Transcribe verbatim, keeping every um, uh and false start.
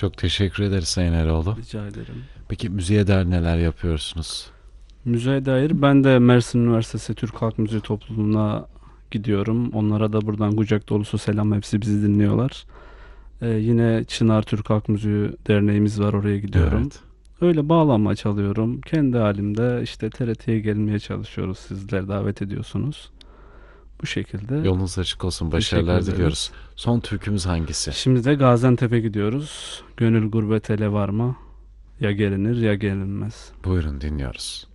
Çok teşekkür ederiz Sayın Eroğlu. Rica ederim. Peki müziğe dair neler yapıyorsunuz? Müzeye dair ben de Mersin Üniversitesi Türk Halk Müziği Topluluğu'na gidiyorum. Onlara da buradan kucak dolusu selam. Hepsi bizi dinliyorlar. Ee, yine Çınar Türk Halk Müziği Derneğimiz var. Oraya gidiyorum. Evet. Öyle bağlama çalıyorum. Kendi halimde işte T R T'ye gelmeye çalışıyoruz. Sizler davet ediyorsunuz. Bu şekilde Yolunuz açık olsun. teşekkür Başarılar ederiz. diliyoruz. Son türkümüz hangisi? Şimdi de Gaziantep'e gidiyoruz. Gönül gurbet ele varma. Ya gelinir ya gelinmez. Buyurun dinliyoruz.